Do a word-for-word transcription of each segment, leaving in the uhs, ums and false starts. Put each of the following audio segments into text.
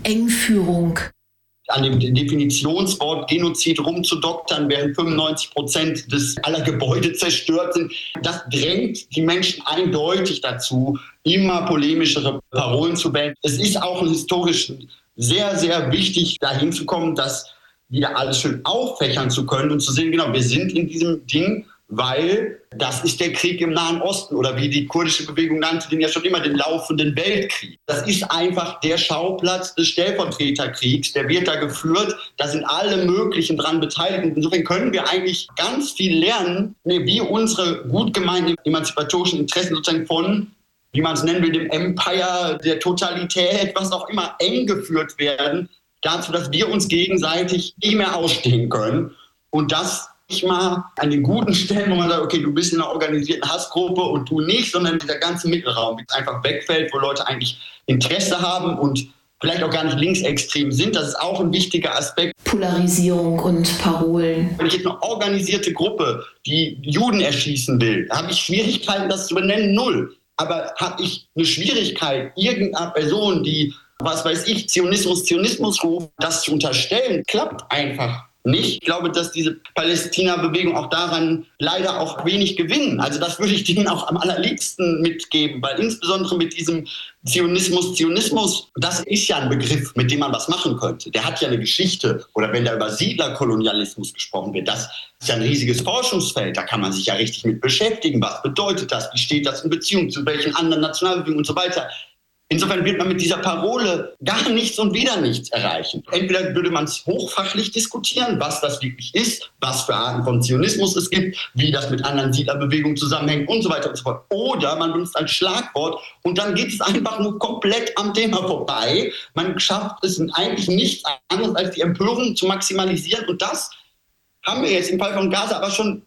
Engführung. An dem Definitionswort Genozid rumzudoktern, während fünfundneunzig Prozent des aller Gebäude zerstört sind. Das drängt die Menschen eindeutig dazu, immer polemischere Parolen zu wählen. Es ist auch historisch sehr, sehr wichtig, dahin zu kommen, das wieder alles schön auffächern zu können und zu sehen, genau, wir sind in diesem Ding, weil das ist der Krieg im Nahen Osten oder wie die kurdische Bewegung nannte den ja schon immer, den laufenden Weltkrieg. Das ist einfach der Schauplatz des Stellvertreterkriegs, der wird da geführt, da sind alle möglichen dran beteiligt. Insofern können wir eigentlich ganz viel lernen, wie unsere gut gemeinten emanzipatorischen Interessen sozusagen von, wie man es nennen will, dem Empire, der Totalität, was auch immer, eng geführt werden, dazu, dass wir uns gegenseitig nicht mehr ausstehen können und das mal an den guten Stellen, wo man sagt, okay, du bist in einer organisierten Hassgruppe und du nicht, sondern dieser ganze Mittelraum einfach wegfällt, wo Leute eigentlich Interesse haben und vielleicht auch gar nicht linksextrem sind. Das ist auch ein wichtiger Aspekt. Polarisierung und Parolen. Wenn ich jetzt eine organisierte Gruppe, die Juden erschießen will, habe ich Schwierigkeiten, das zu benennen, null. Aber habe ich eine Schwierigkeit, irgendeiner Person, die, was weiß ich, Zionismus, Zionismus ruft, das zu unterstellen, klappt einfach nicht. Ich glaube, dass diese Palästina-Bewegung auch daran leider auch wenig gewinnen. Also das würde ich denen auch am allerliebsten mitgeben, weil insbesondere mit diesem Zionismus, Zionismus, das ist ja ein Begriff, mit dem man was machen könnte. Der hat ja eine Geschichte. Oder wenn da über Siedlerkolonialismus gesprochen wird, das ist ja ein riesiges Forschungsfeld. Da kann man sich ja richtig mit beschäftigen. Was bedeutet das? Wie steht das in Beziehung zu welchen anderen Nationalbewegungen und so weiter? Insofern wird man mit dieser Parole gar nichts und wieder nichts erreichen. Entweder würde man es hochfachlich diskutieren, was das wirklich ist, was für Arten von Zionismus es gibt, wie das mit anderen Siedlerbewegungen zusammenhängt und so weiter und so fort. Oder man benutzt ein Schlagwort und dann geht es einfach nur komplett am Thema vorbei. Man schafft es eigentlich nichts anderes, als die Empörung zu maximalisieren. Und das haben wir jetzt im Fall von Gaza aber schon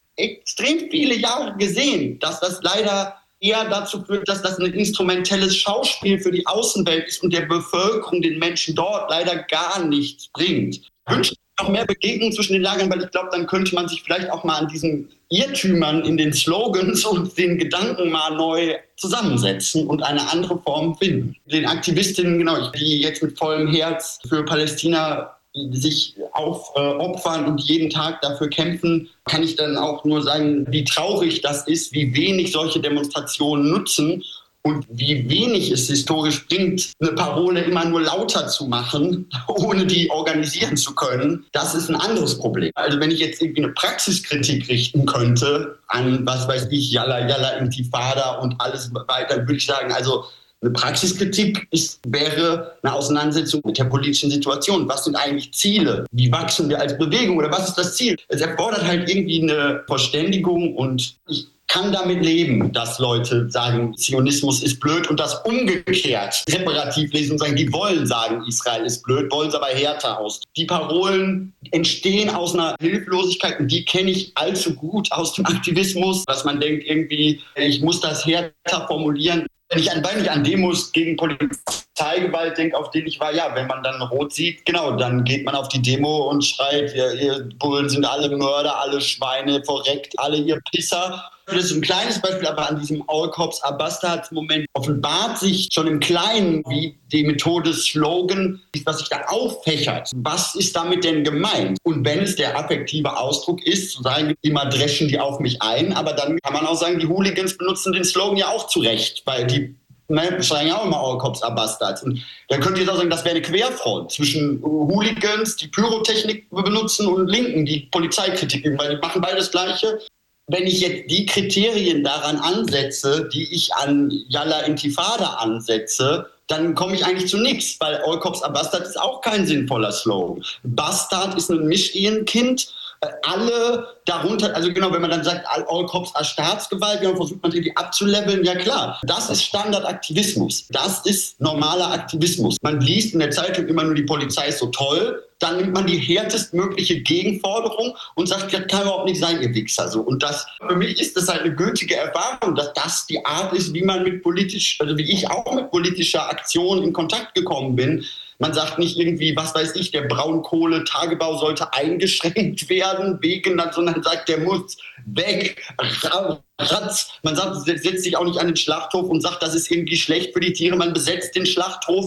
extrem viele Jahre gesehen, dass das leider eher dazu führt, dass das ein instrumentelles Schauspiel für die Außenwelt ist und der Bevölkerung, den Menschen dort leider gar nichts bringt. Ich wünsche mir noch mehr Begegnungen zwischen den Lagern, weil ich glaube, dann könnte man sich vielleicht auch mal an diesen Irrtümern in den Slogans und den Gedanken mal neu zusammensetzen und eine andere Form finden. Den Aktivistinnen, genau, die jetzt mit vollem Herz für Palästina sich aufopfern und jeden Tag dafür kämpfen, kann ich dann auch nur sagen, wie traurig das ist, wie wenig solche Demonstrationen nutzen und wie wenig es historisch bringt, eine Parole immer nur lauter zu machen, ohne die organisieren zu können. Das ist ein anderes Problem. Also wenn ich jetzt irgendwie eine Praxiskritik richten könnte an, was weiß ich, Yalla, Yalla, Intifada und alles weiter, würde ich sagen, also eine Praxiskritik ist, wäre eine Auseinandersetzung mit der politischen Situation. Was sind eigentlich Ziele? Wie wachsen wir als Bewegung oder was ist das Ziel? Es erfordert halt irgendwie eine Verständigung und ich kann damit leben, dass Leute sagen, Zionismus ist blöd und das umgekehrt reparativ lesen und sagen, die wollen sagen, Israel ist blöd, wollen es aber härter aus. Die Parolen entstehen aus einer Hilflosigkeit und die kenne ich allzu gut aus dem Aktivismus, dass man denkt irgendwie, ich muss das härter formulieren. Wenn ich an, wenn ich an Demos gegen Polizeigewalt denke, auf denen ich war, ja, wenn man dann rot sieht, genau, dann geht man auf die Demo und schreit, ihr, ihr Bullen sind alle Mörder, alle Schweine, verreckt, alle ihr Pisser. Das ist ein kleines Beispiel, aber an diesem All Cops are Bastards Moment offenbart sich schon im Kleinen, wie die Methode Slogan, was sich da auffächert. Was ist damit denn gemeint? Und wenn es der affektive Ausdruck ist, zu sagen, immer dreschen die auf mich ein, aber dann kann man auch sagen, die Hooligans benutzen den Slogan ja auch zu Recht, weil die ne, schreien ja auch immer All Cops are Bastards. Und dann könnt ihr jetzt auch sagen, das wäre eine Querfront zwischen Hooligans, die Pyrotechnik benutzen, und Linken, die Polizeikritik üben, weil die machen beides das Gleiche. Wenn ich jetzt die Kriterien daran ansetze, die ich an Yalla Intifada ansetze, dann komme ich eigentlich zu nichts, weil All Cops are Bastards ist auch kein sinnvoller Slogan. Bastard ist ein Mischehenkind. Alle darunter, also genau, wenn man dann sagt, All Cops are Staatsgewalt, dann versucht man die abzuleveln, ja klar. Das ist Standardaktivismus. Das ist normaler Aktivismus. Man liest in der Zeitung immer nur, die Polizei ist so toll. Dann nimmt man die härtestmögliche Gegenforderung und sagt, das kann überhaupt nicht sein, ihr Wichser. So. Und das, für mich ist das halt eine gültige Erfahrung, dass das die Art ist, wie man mit politisch, also wie ich auch mit politischer Aktion in Kontakt gekommen bin. Man sagt nicht irgendwie, was weiß ich, der Braunkohletagebau sollte eingeschränkt werden, wegen, sondern sagt, der muss weg, ratz. Man sagt, setzt sich auch nicht an den Schlachthof und sagt, das ist irgendwie schlecht für die Tiere. Man besetzt den Schlachthof.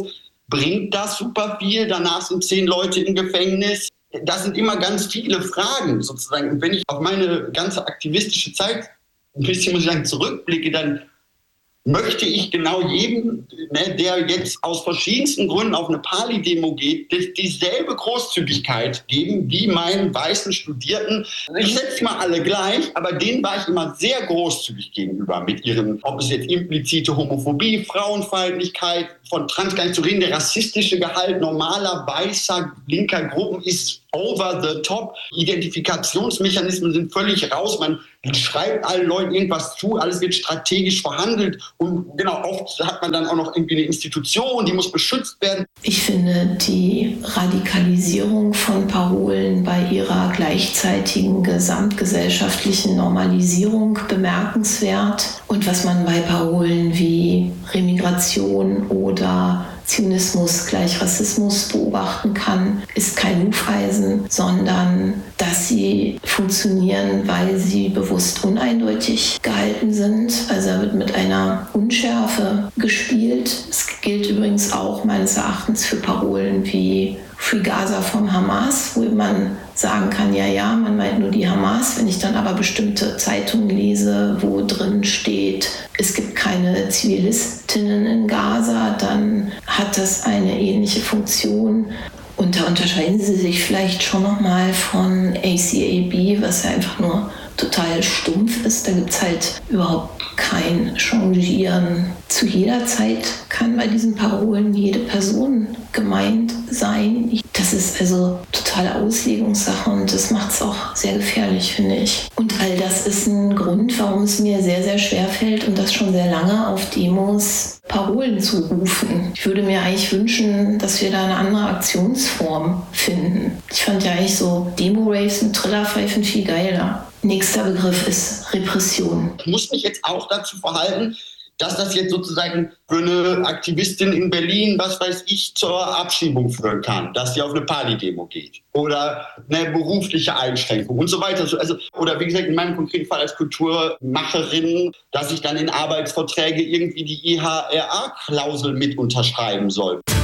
Bringt das super viel? Danach sind zehn Leute im Gefängnis. Das sind immer ganz viele Fragen sozusagen. Und wenn ich auf meine ganze aktivistische Zeit ein bisschen, muss ich sagen, zurückblicke, dann möchte ich genau jedem, ne, der jetzt aus verschiedensten Gründen auf eine Pali-Demo geht, dieselbe Großzügigkeit geben wie meinen weißen Studierten. Ich setze mal alle gleich, aber denen war ich immer sehr großzügig gegenüber mit ihren, ob es jetzt implizite Homophobie, Frauenfeindlichkeit, von Trans gar nicht zu reden, der rassistische Gehalt normaler, weißer, linker Gruppen ist over the top. Identifikationsmechanismen sind völlig raus. Man schreibt allen Leuten irgendwas zu, alles wird strategisch verhandelt und genau, oft hat man dann auch noch irgendwie eine Institution, die muss beschützt werden. Ich finde die Radikalisierung von Parolen bei ihrer gleichzeitigen gesamtgesellschaftlichen Normalisierung bemerkenswert. Und was man bei Parolen wie Remigration oder Zionismus gleich Rassismus beobachten kann, ist kein Hufeisen, sondern dass sie funktionieren, weil sie bewusst uneindeutig gehalten sind. Also da wird mit einer Unschärfe gespielt. Es gilt übrigens auch meines Erachtens für Parolen wie Free Gaza vom Hamas, wo man sagen kann, ja, ja, man meint nur die Hamas. Wenn ich dann aber bestimmte Zeitungen lese, wo drin steht, es gibt keine Zivilistinnen in Gaza, dann hat das eine ähnliche Funktion. Und da unterscheiden sie sich vielleicht schon nochmal von A C A B, was ja einfach nur total stumpf ist. Da gibt es halt überhaupt kein Changieren. Zu jeder Zeit kann bei diesen Parolen jede Person gemeint sein. Das ist also totale Auslegungssache und das macht es auch sehr gefährlich, finde ich. Und all das ist ein Grund, warum es mir sehr, sehr schwer fällt und das schon sehr lange auf Demos Parolen zu rufen. Ich würde mir eigentlich wünschen, dass wir da eine andere Aktionsform finden. Ich fand ja eigentlich so Demo-Raves und Trillerpfeifen viel geiler. Nächster Begriff ist Repression. Ich muss mich jetzt auch dazu verhalten, dass das jetzt sozusagen für eine Aktivistin in Berlin, was weiß ich, zur Abschiebung führen kann, dass sie auf eine Party-Demo geht oder eine berufliche Einschränkung und so weiter. Also, oder wie gesagt, in meinem konkreten Fall als Kulturmacherin, dass ich dann in Arbeitsverträge irgendwie die I H R A-Klausel mit unterschreiben soll.